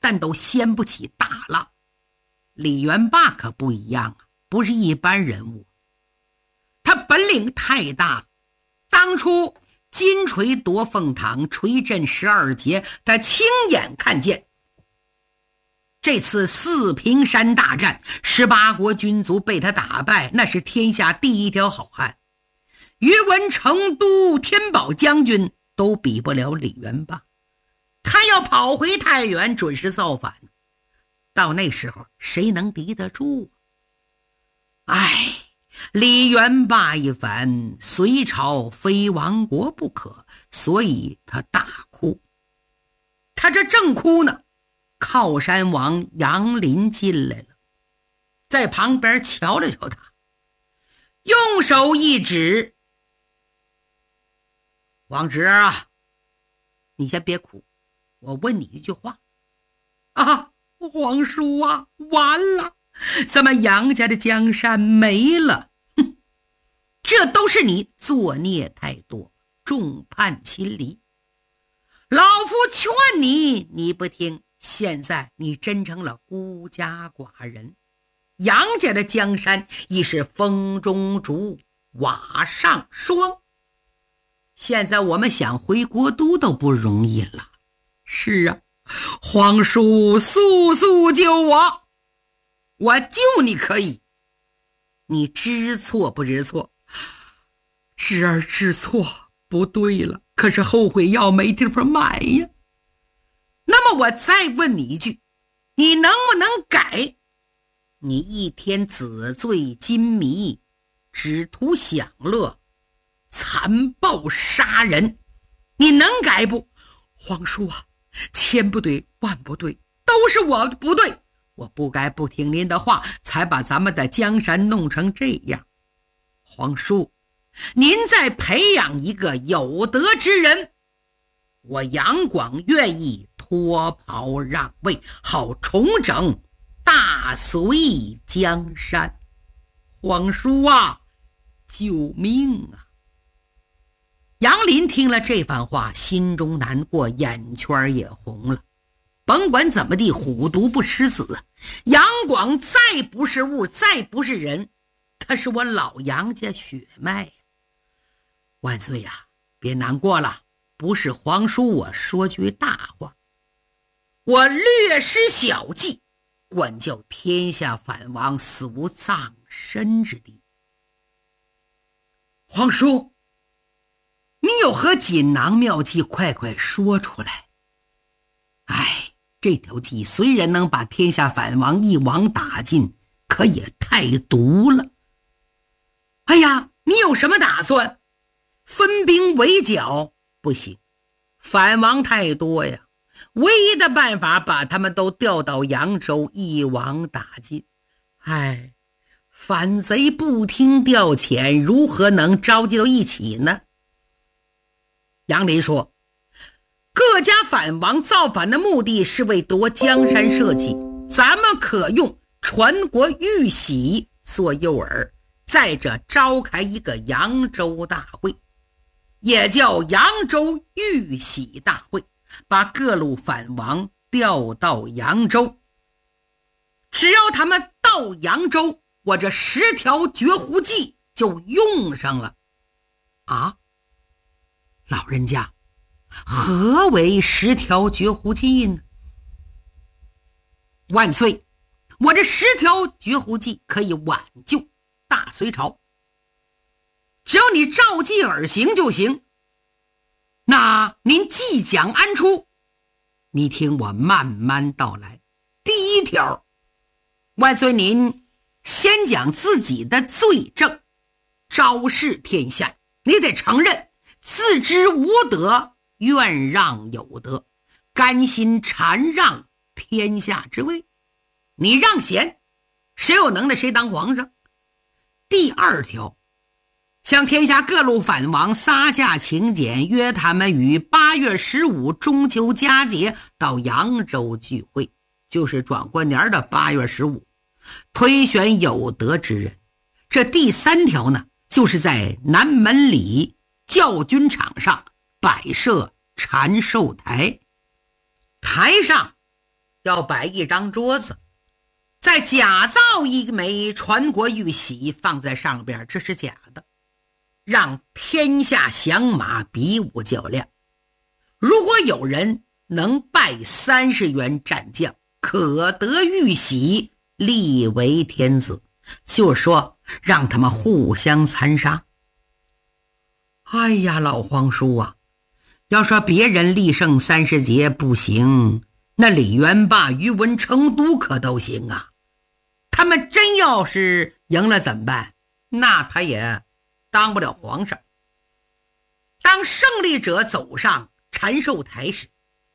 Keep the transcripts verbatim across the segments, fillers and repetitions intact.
但都掀不起大浪。李元霸可不一样啊，不是一般人物，他本领太大了。当初金锤夺凤堂，锤震十二节，他亲眼看见。这次四平山大战，十八国军卒被他打败，那是天下第一条好汉。宇文成都、天宝将军都比不了李元霸，他要跑回太原，准是造反。到那时候谁能敌得住？哎，李元霸一反，隋朝非亡国不可，所以他大哭。他这正哭呢，靠山王杨林进来了，在旁边瞧了瞧他，用手一指：王直啊，你先别哭，我问你一句话。啊，皇叔啊，完了，咱们杨家的江山没了。哼，这都是你作孽太多，众叛亲离。老夫劝你，你不听，现在你真成了孤家寡人。杨家的江山已是风中烛，瓦上霜。现在我们想回国都都不容易了。是啊，皇叔速速救我。我救你可以，你知错不知错？知儿知错不对了，可是后悔药没地方买呀。那么我再问你一句，你能不能改？你一天纸醉金迷，只图享乐，残暴杀人，你能改不？皇叔啊，千不对万不对，都是我不对，我不该不听您的话，才把咱们的江山弄成这样。皇叔，您再培养一个有德之人，我杨广愿意脱袍让位，好重整大隋江山。皇叔啊，救命啊！杨林听了这番话，心中难过，眼圈也红了。甭管怎么地，虎毒不食子，杨广再不是物，再不是人，他是我老杨家血脉呀。万岁呀，别难过了，不是皇叔我说句大话，我略施小计，管教天下反王，死无葬身之地。皇叔，你有何锦囊妙计，快快说出来。哎，这条计虽然能把天下反王一网打尽，可也太毒了。哎呀，你有什么打算？分兵围剿？不行，反王太多呀，唯一的办法把他们都调到扬州，一网打尽。哎，反贼不听调遣，如何能召集到一起呢？杨林说，各家反王造反的目的是为夺江山社稷，咱们可用传国玉玺做诱饵，再者召开一个扬州大会，也叫扬州玉玺大会，把各路反王调到扬州。只要他们到扬州，我这十条绝户计就用上了。啊，老人家，何为十条绝户计呢？万岁，我这十条绝户计可以挽救大隋朝，只要你照计而行就行。那您计讲安出？你听我慢慢道来。第一条，万岁您先讲自己的罪证，昭示天下，你得承认自知无德，愿让有德，甘心禅让天下之位。你让贤，谁有能耐谁当皇上。第二条，向天下各路反王撒下请柬，约他们于八月十五中秋佳节到扬州聚会，就是转过年的八月十五，推选有德之人。这第三条呢，就是在南门里教军场上摆设禅寿台，台上要摆一张桌子，再假造一枚传国玉玺放在上边，这是假的，让天下响马比武较量。如果有人能拜三十员战将，可得玉玺，立为天子，就是说让他们互相残杀。哎呀，老皇叔啊，要说别人立胜三十节不行，那李元霸、宇文成都可都行啊。他们真要是赢了怎么办？那他也当不了皇上。当胜利者走上禅寿台时，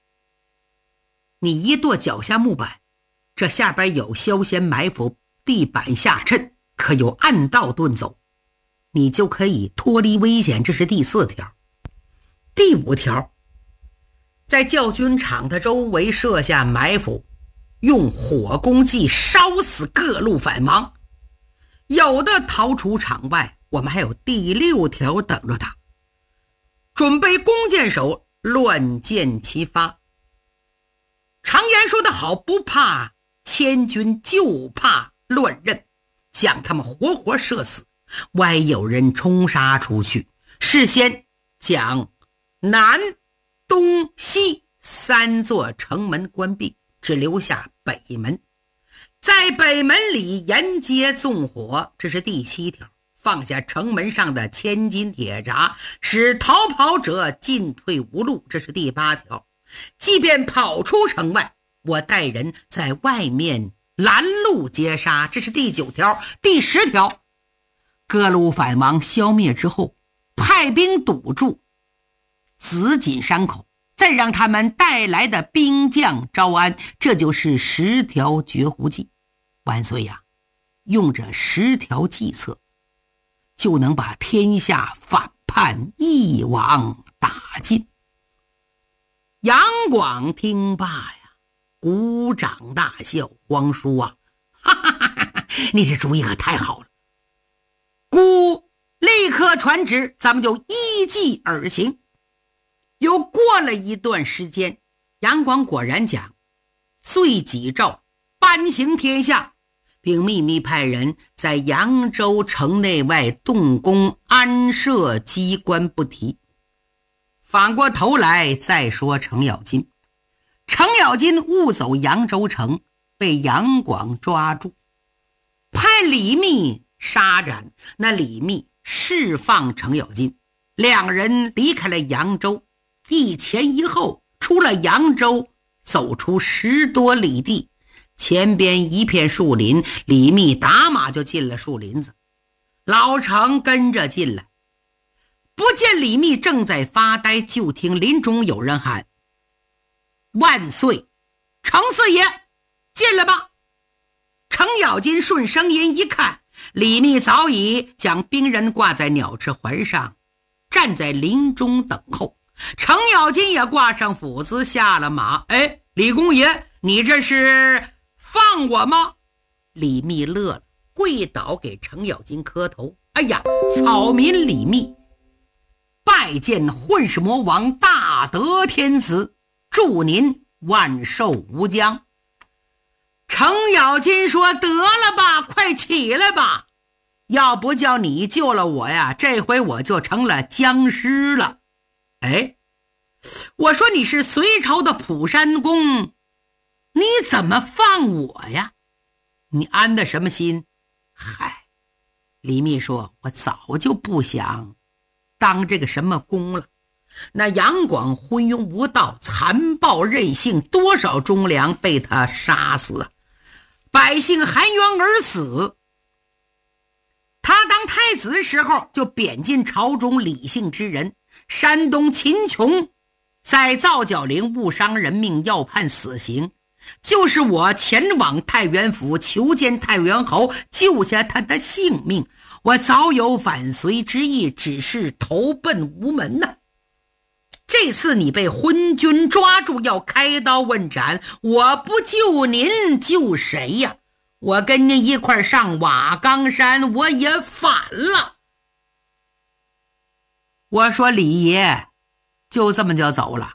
你一跺脚下木板，这下边有消闲埋伏，地板下沉，可有暗道遁走，你就可以脱离危险。这是第四条。第五条，在教军场的周围设下埋伏，用火攻击烧死各路反王，有的逃出场外。我们还有第六条等着他，准备弓箭手乱箭齐发。常言说得好，不怕千军，就怕乱刃，将他们活活射死。万一有人冲杀出去，事先将南、东、西三座城门关闭，只留下北门，在北门里沿街纵火，这是第七条。放下城门上的千斤铁闸，使逃跑者进退无路，这是第八条。即便跑出城外，我带人在外面拦路截杀，这是第九条。第十条，各路反王消灭之后，派兵堵住紫锦山口，再让他们带来的兵将招安，这就是十条绝户计。万岁呀，用这十条计策，就能把天下反叛一网打尽。杨广听罢呀，鼓掌大笑。皇叔啊，哈哈哈哈，你这主意可太好了。孤立刻传旨，咱们就依计而行。又过了一段时间，杨广果然讲遂己诏颁行天下，并秘密派人在扬州城内外动工安设机关不提。反过头来再说程咬金，程咬金误走扬州城，被杨广抓住，派李密杀斩。那李密释放程咬金，两人离开了扬州，一前一后出了扬州，走出十多里地，前边一片树林，李密打马就进了树林子，老程跟着进来。不见李密正在发呆，就听林中有人喊：万岁，程四爷进来吧。程咬金顺声音一看，李密早已将兵人挂在鸟翅环上，站在林中等候。程咬金也挂上斧子下了马。哎，李公爷，你这是放我吗？李密乐了，跪倒给程咬金磕头。哎呀，草民李密，拜见混世魔王大德天子，祝您万寿无疆。程咬金说：得了吧，快起来吧，要不叫你救了我呀，这回我就成了僵尸了。哎，我说你是隋朝的普山公，你怎么放我呀？你安的什么心？嗨，李密说：我早就不想当这个什么公了。那杨广昏庸无道，残暴任性，多少忠良被他杀死，百姓含冤而死。他当太子的时候，就贬进朝中理性之人。山东秦琼在皂角陵误伤人命，要判死刑，就是我前往太原府求见太原侯，救下他的性命。我早有反隋之意，只是投奔无门呐。这次你被昏君抓住，要开刀问斩，我不救您救谁呀？我跟您一块上瓦岗山，我也反了。我说李爷就这么就走了，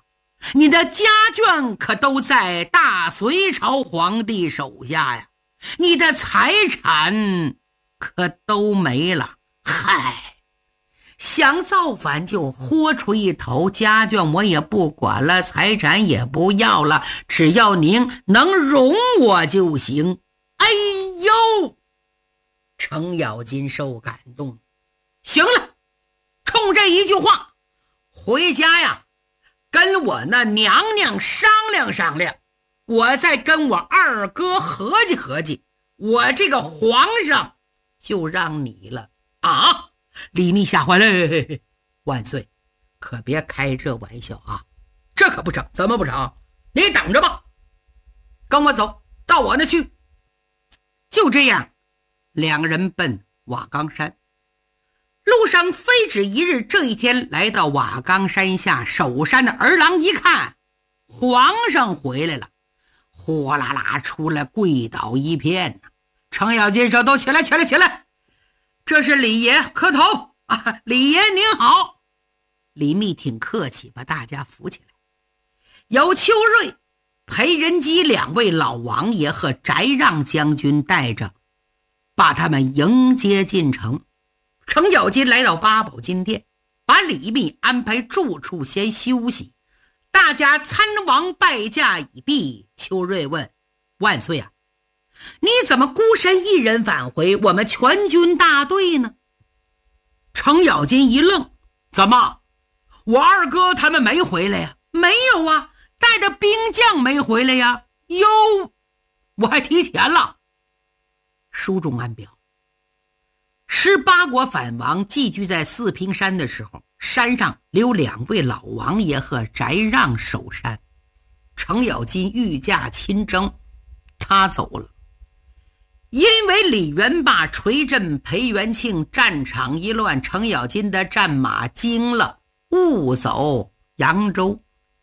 你的家眷可都在大隋朝皇帝手下呀，你的财产可都没了。嗨，想造反就豁出一头，家眷我也不管了，财产也不要了，只要您能容我就行。哎呦，程咬金受感动，行了，冲这一句话，回家呀，跟我那娘娘商量商量，我再跟我二哥合计合计，我这个皇上就让你了啊！李密吓坏了，嘿嘿嘿，万岁，可别开这玩笑啊，这可不成。怎么不成？你等着吧，跟我走到我那去。就这样，两个人奔瓦岗山。路上非止一日，这一天来到瓦岗山下，守山的儿郎一看皇上回来了，呼啦啦出来跪倒一片。程咬金说：都起来起来起来，这是李爷磕头啊，李爷您好。李密挺客气，把大家扶起来。由邱瑞、裴仁基两位老王爷和翟让将军带着，把他们迎接进城。程咬金来到八宝金殿，把李密安排住处先休息。大家参王拜驾已毕，邱瑞问：万岁啊，你怎么孤身一人返回，我们全军大队呢？程咬金一愣：怎么，我二哥他们没回来呀？没有啊，带着兵将没回来呀。哟，我还提前了。书中暗表，十八国反王寄居在四平山的时候，山上留两位老王爷和翟让守山。程咬金御驾亲征，他走了。因为李元霸锤阵裴元庆，战场一乱，程咬金的战马惊了，误走扬州。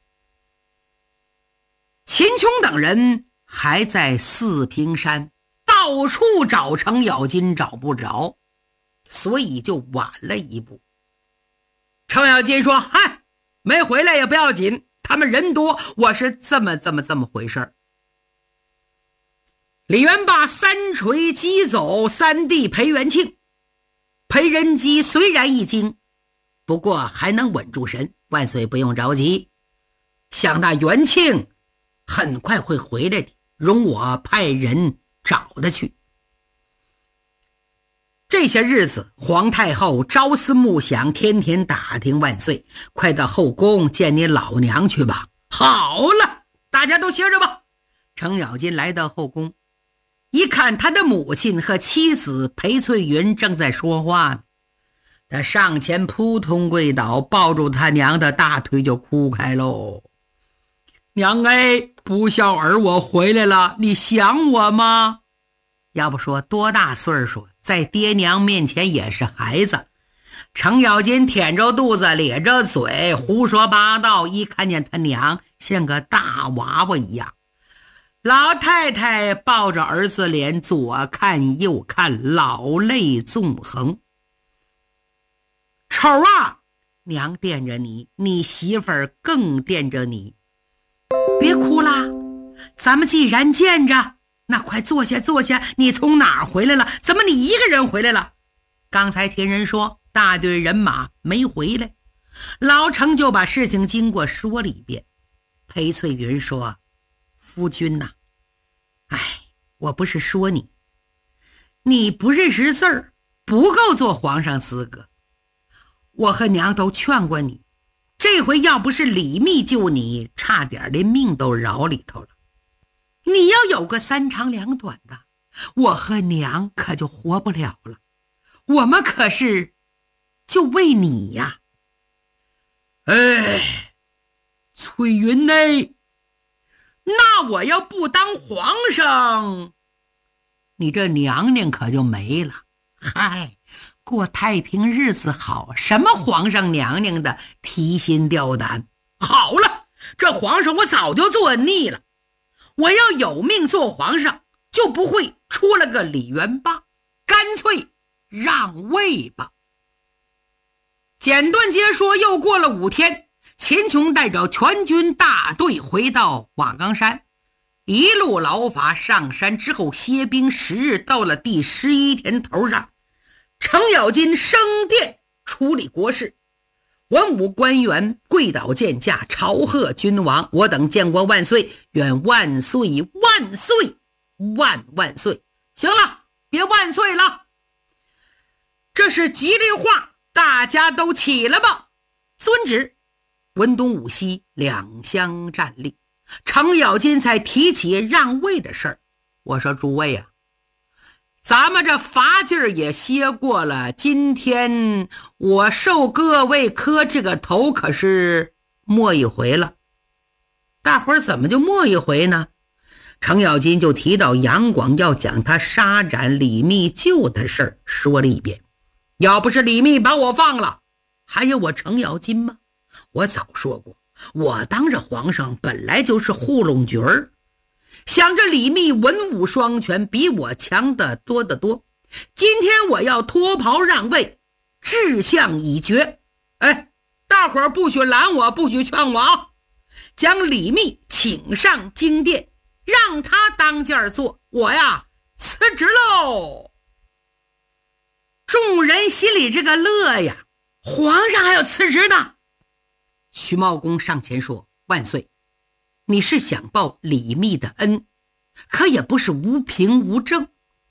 秦琼等人还在四平山，到处找程咬金找不着，所以就晚了一步。程咬金说：嗨，没回来也不要紧，他们人多，我是这么这么这么回事儿。李元霸三锤击走三弟裴元庆，裴仁基虽然一惊，不过还能稳住神。万岁不用着急，想那元庆很快会回来的，容我派人找他去。这些日子，皇太后朝思暮想，天天打听万岁，快到后宫见你老娘去吧。好了，大家都歇着吧。程咬金来到后宫，一看他的母亲和妻子裴翠云正在说话呢，他上前扑通跪倒，抱住他娘的大腿就哭开喽。娘哎，不孝儿我回来了，你想我吗？要不说多大岁数，在爹娘面前也是孩子。程咬金舔着肚子咧着嘴胡说八道，一看见他娘像个大娃娃一样。老太太抱着儿子脸左看右看，老泪纵横。丑啊，娘惦着你，你媳妇儿更惦着你。别哭啦，咱们既然见着，那快坐下坐下。你从哪儿回来了？怎么你一个人回来了？刚才听人说大队人马没回来，老程就把事情经过说了一遍。裴翠云说：夫君呐、啊，哎，我不是说你，你不认识字儿，不够做皇上资格。我和娘都劝过你，这回要不是李密救你，差点连命都饶里头了。你要有个三长两短的，我和娘可就活不了了。我们可是就为你呀。哎，翠云呢？那我要不当皇上，你这娘娘可就没了。嗨，过太平日子好，什么皇上娘娘的提心吊胆。好了，这皇上我早就做腻了，我要有命做皇上，就不会出了个李元霸，干脆让位吧。简短截说，又过了五天， 秦琼带着全军大队回到瓦岗山，一路劳乏，上山之后歇兵十日，到了第十一天头上，程咬金升殿处理国事，文武官员跪倒见驾，朝贺君王，我等建国万岁，愿万岁万岁万万岁。行了，别万岁了，这是吉利话，大家都起来吧。遵旨。文东武西两相站立，程咬金才提起让位的事儿。我说诸位啊，咱们这乏劲儿也歇过了，今天我受各位磕这个头可是末一回了。大伙儿怎么就末一回呢？程咬金就提到杨广要讲他杀斩李密救的事儿，说了一遍。要不是李密把我放了，还有我程咬金吗？我早说过，我当着皇上本来就是糊弄角儿，想着李密文武双全，比我强得多得多。今天我要脱袍让位，志向已决。哎，大伙儿不许拦我，不许劝我啊！将李密请上京殿，让他当间坐，我呀辞职喽。众人心里这个乐呀，皇上还要辞职呢。徐茂公上前说，万岁，你是想报李密的恩，可也不是无凭无证。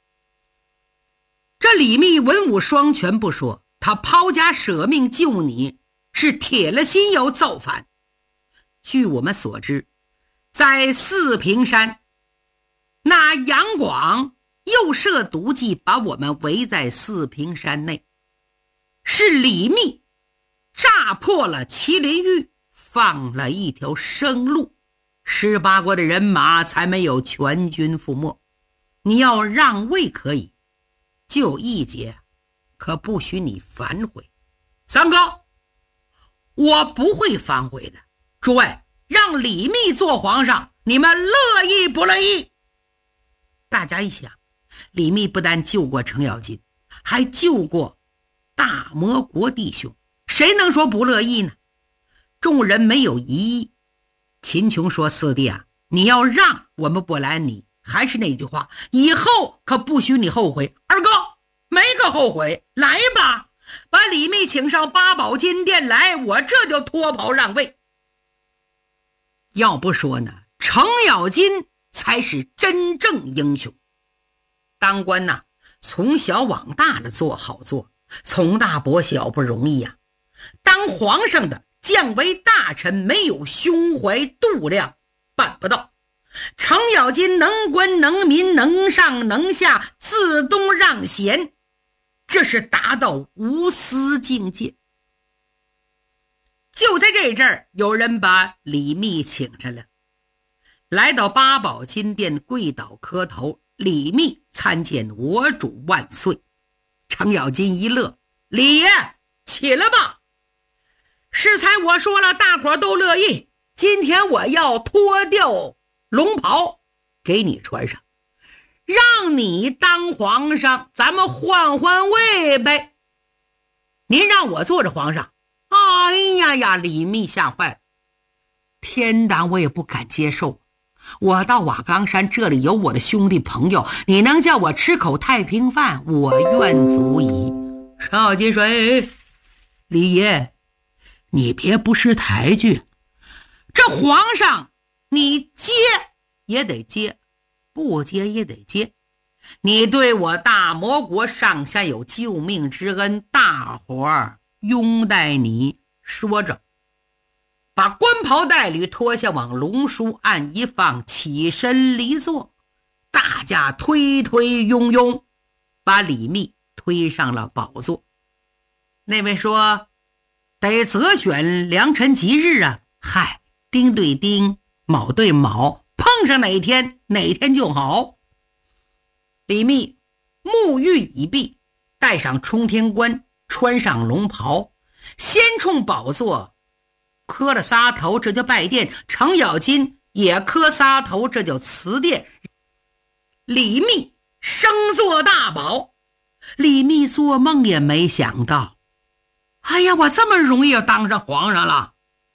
这李密文武双全不说，他抛家舍命救你，是铁了心要造反。据我们所知，在四平山，那杨广又设毒计，把我们围在四平山内，是李密炸破了麒麟玉，放了一条生路，十八国的人马才没有全军覆没。你要让位可以，就一节，可不许你反悔。三哥，我不会反悔的。诸位，让李密做皇上，你们乐意不乐意？大家一想，李密不但救过程咬金，还救过大魔国弟兄，谁能说不乐意呢？众人没有异议。秦琼说，四弟啊，你要让我们不拦你，还是那句话，以后可不许你后悔。二哥，没个后悔，来吧，把李密请上八宝金殿来，我这就脱袍让位。要不说呢，程咬金才是真正英雄。当官呐、啊，从小往大了做好做，从大博小不容易呀、啊。当皇上的降为大臣，没有胸怀度量，办不到。程咬金能官能民，能上能下，自东让贤，这是达到无私境界。就在这阵儿，有人把李密请上了，来到八宝金殿跪倒磕头，李密参见我主万岁。程咬金一乐，李爷起来吧，适才我说了，大伙都乐意，今天我要脱掉龙袍给你穿上，让你当皇上，咱们换换位呗。您让我做着皇上？哎呀呀，李密吓坏了，天党我也不敢接受。我到瓦岗山，这里有我的兄弟朋友，你能叫我吃口太平饭，我愿足矣。程咬金说，哎，李爷你别不识抬举，这皇上你接也得接，不接也得接。你对我大魔国上下有救命之恩，大伙儿拥戴你。说着把官袍带履脱下，往龙书案一放，起身离座。大家推推拥拥，把李密推上了宝座。那位说，得择选良辰吉日啊。嗨，丁对丁，卯对卯，碰上哪天哪天就好。李密沐浴已毕，戴上冲天冠，穿上龙袍，先冲宝座磕了仨头，这叫拜殿。程咬金也磕仨头，这叫辞殿。李密升坐大宝，李密做梦也没想到，哎呀，我这么容易要当上皇上了。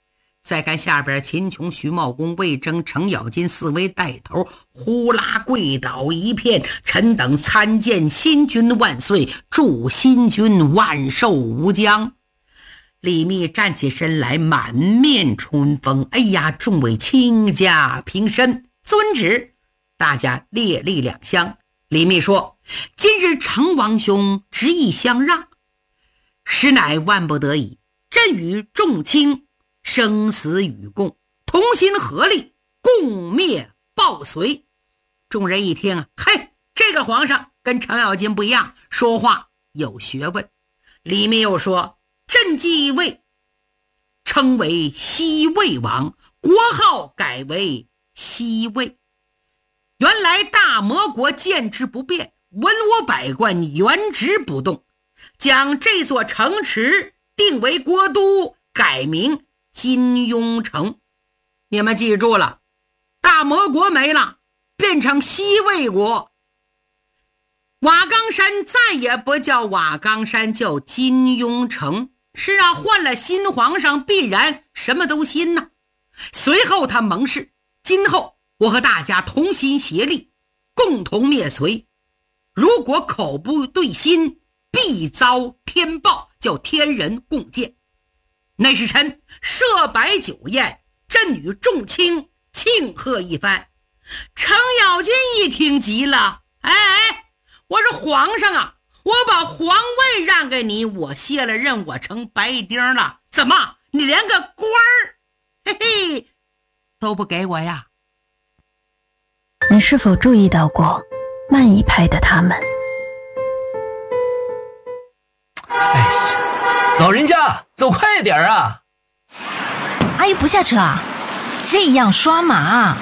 再看下边，秦琼、徐茂公、魏征、程咬金四位带头，呼啦跪倒一片。臣等参见新君万岁，祝新君万寿无疆。李密站起身来，满面春风。哎呀，众位卿家平身，遵旨。大家列立两厢。李密说：今日程王兄执意相让，实乃万不得已。朕与众卿生死与共，同心合力，共灭暴隋。众人一听啊，嘿，这个皇上跟程咬金不一样，说话有学问。李密又说：朕继位，称为西魏王，国号改为西魏。原来大魔国建制不变，文武百官原职不动，将这座城池定为国都，改名金庸城。你们记住了，大魔国没了，变成西魏国。瓦岗山再也不叫瓦岗山，叫金庸城。是啊，换了新皇上，必然什么都新呢。随后他盟誓，今后我和大家同心协力，共同灭隋。如果口不对心，必遭天报，叫天人共鉴。那时臣设摆酒宴，朕与众卿庆贺一番。程咬金一听急了，哎哎，我说皇上啊，我把皇位让给你，我卸了任，我成白丁了，怎么你连个官儿嘿嘿都不给我呀？ 你是否注意到过慢一拍的他们？ 哎呀，老人家走快点啊！ 阿姨不下车啊？这样刷马。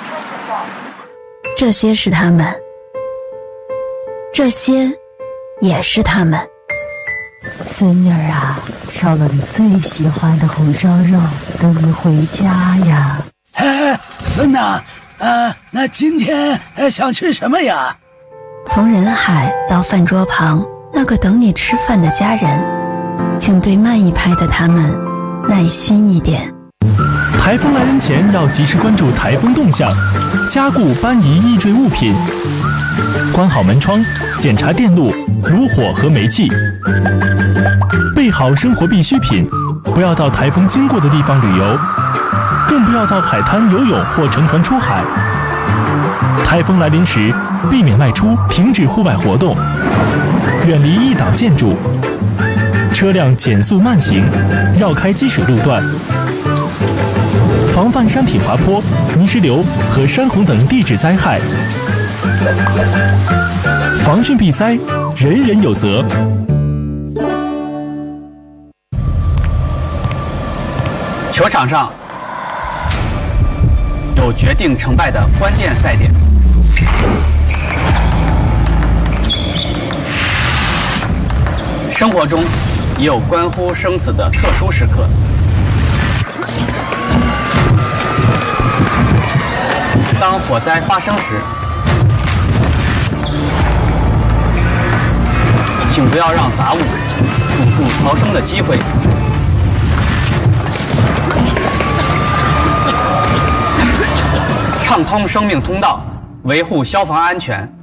这些是他们，这些也是他们。 孙女儿啊，烧了你最喜欢的红烧肉，等你回家呀。 哎，孙呐，啊，那今天呃想吃什么呀？ 从人海到饭桌旁，那个等你吃饭的家人，请对慢一拍的他们耐心一点。 台风来临前要及时关注台风动向，加固搬移易坠物品，关好门窗，检查电路、炉火和煤气，备好生活必需品，不要到台风经过的地方旅游，更不要到海滩游泳或乘船出海。台风来临时，避免外出，停止户外活动，远离易倒建筑，车辆减速慢行，绕开积水路段，防范山体滑坡、泥石流和山洪等地质灾害。防汛避灾，人人有责。 球场上有决定成败的关键赛点，生活中也有关乎生死的特殊时刻。当火灾发生时，请不要让杂物堵住逃生的机会。畅通生命通道，维护消防安全，